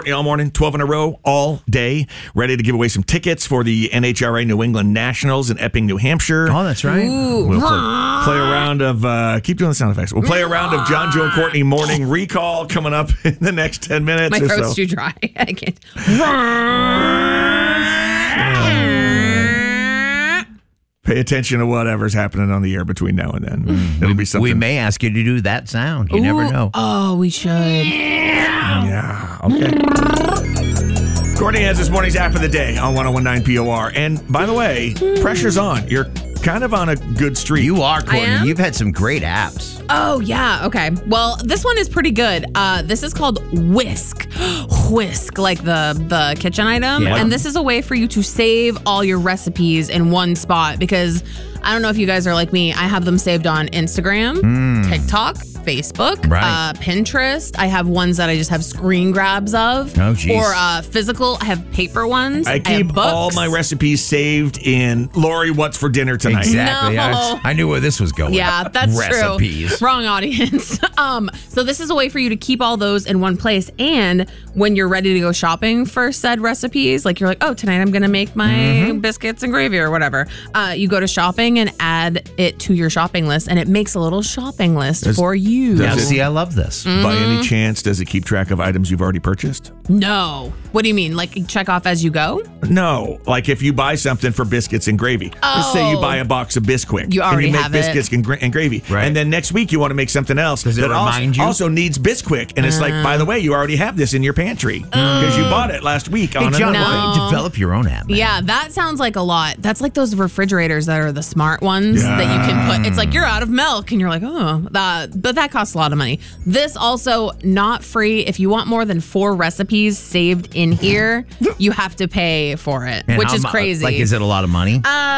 Courtney all morning, 12 in a row, all day. Ready to give away some tickets for the NHRA New England Nationals in Epping, New Hampshire. Oh, that's right. We'll play a round of, keep doing the sound effects. We'll play a round of John, Joe, and Courtney Morning Recall coming up in the next 10 minutes. My throat's too dry. I can't. Pay attention to whatever's happening on the air between now and then. It'll be something. We may ask you to do that sound. You never know. Oh, we should. Yeah. Okay. Courtney has this morning's app of the day on 101.9 POR. And by the way, pressure's on. You're kind of on a good streak. You are, Courtney. am? You've had some great apps. Oh, yeah. Okay. Well, this one is pretty good. This is called Whisk. Whisk, like the kitchen item. Yeah. And this is a way for you to save all your recipes in one spot because I don't know if you guys are like me. I have them saved on Instagram, TikTok, Facebook, Right. Pinterest. I have ones that I just have screen grabs of. Oh, geez. Or physical. I have paper ones. I have keep books. all my recipes saved in Lori, what's for dinner tonight? Exactly. No. I knew where this was going. Yeah, that's Recipes. true. Wrong audience. So this is a way for you to keep all those in one place. And when you're ready to go shopping for said recipes, like you're like, oh, tonight I'm going to make my biscuits and gravy or whatever. You go to shopping and add it to your shopping list. And it makes a little shopping list for you. Yeah, see, I love this. By any chance, does it keep track of items you've already purchased? No. What do you mean? Like check off as you go? No. Like if you buy something for biscuits and gravy. Let's say you buy a box of Bisquick. You already and you make have it. biscuits and gravy. Right. And then next week you want to make something else Does it that remind you? also needs Bisquick. And it's like, by the way, you already have this in your pantry because you bought it last week Hey, on John, another why thing. don't you develop your own app, man? Yeah, that sounds like a lot. That's like those refrigerators that are the smart ones that you can put. It's like you're out of milk and you're like, oh, but that costs a lot of money. This also not free. If you want more than 4 recipes saved in here, you have to pay for it, And which how is mu- crazy. Like, is it a lot of money?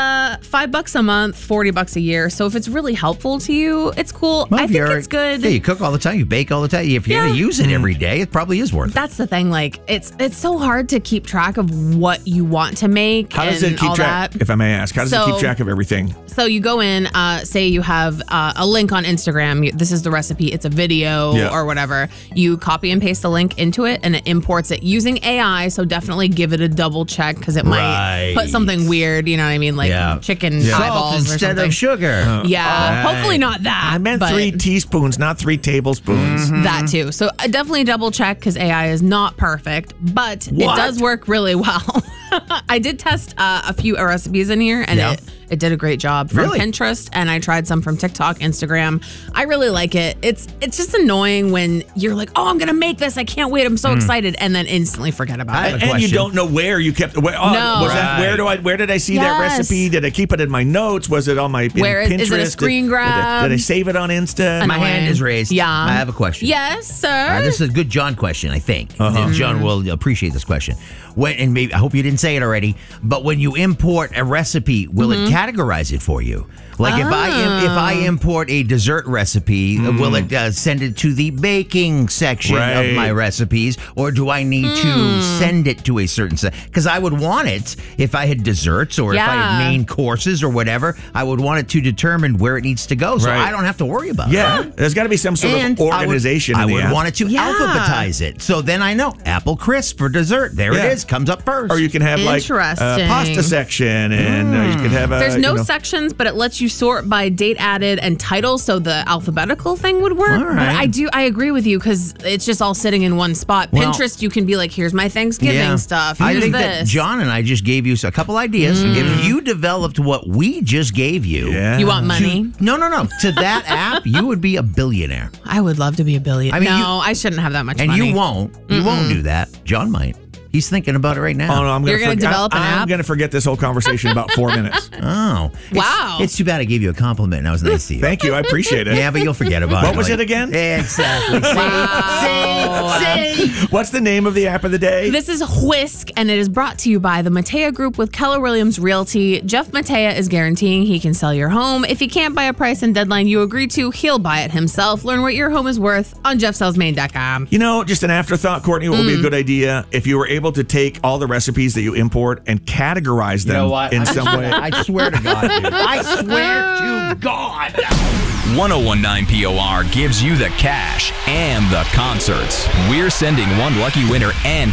$5 a month, $40 a year. So if it's really helpful to you, it's cool. Well, I if think you're- it's good. Yeah, you cook all the time. You bake all the time. If you're going to use it every day, it probably is worth it. That's the thing. Like it's so hard to keep track of what you want to make. How does and it keep all track, that. if I may ask? How does it So- keep track of everything? So you go in, say you have a link on Instagram. This is the recipe. It's a video or whatever. You copy and paste the link into it, and it imports it using AI. So definitely give it a double check because it might put something weird. You know what I mean? Like chicken Salt eyeballs or instead something. of sugar. Yeah, hopefully not that. I meant but 3 teaspoons, not 3 tablespoons. that too. So definitely double check because AI is not perfect, but it does work really well. I did test a few recipes in here, and it did a great job from Pinterest, and I tried some from TikTok, Instagram. I really like it. It's just annoying when you're like, oh, I'm gonna make this. I can't wait. I'm so excited, and then instantly forget about it. And you don't know where you kept. Where, was that? Where did I see that recipe? Did I keep it in my notes? Was it on my Pinterest? Is it a screen grab? Did I save it on Insta? My hand is raised. Yeah. I have a question. Yes, sir. This is a good John question, I think. And John will appreciate this question. And maybe I hope you didn't say it already, but when you import a recipe, will it categorize it for you? Like if I import a dessert recipe, will it send it to the baking section of my recipes, or do I need to send it to a certain because I would want it if I had desserts or if I had main courses or whatever, I would want it to determine where it needs to go, so I don't have to worry about it. There's got to be some sort of organization. I would want it to alphabetize it, so then I know Apple Crisp for dessert. There it is, comes up first. Or you can have like pasta section, and you could have. There's no sections, but it lets you sort by date added and title, so the alphabetical thing would work. Right. But I agree with you because it's just all sitting in one spot. Well, Pinterest, you can be like, here's my Thanksgiving stuff. Here's I think this. that John and I just gave you a couple ideas. If you developed what we just gave you, You want money? No. To that app, you would be a billionaire. I would love to be a billionaire. I mean, I shouldn't have that much And money. you won't. You won't do that. John might. He's thinking about it right now. Oh no, You're gonna develop an app? I'm going to forget this whole conversation in about 4 minutes. Oh. Wow. It's too bad I gave you a compliment and I was nice to you. Thank you, I appreciate it. Yeah, but you'll forget about it. What was it again? Exactly. See? What's the name of the app of the day? This is Whisk, and it is brought to you by the Matea Group with Keller Williams Realty. Jeff Matea is guaranteeing he can sell your home. If he can't buy a price and deadline you agree to, he'll buy it himself. Learn what your home is worth on jeffsellsmaine.com. You know, just an afterthought, Courtney, what would be a good idea if you were able to take all the recipes that you import and categorize them in some way. I swear to God, dude. I swear to God. 101.9 POR gives you the cash and the concerts. We're sending one lucky winner and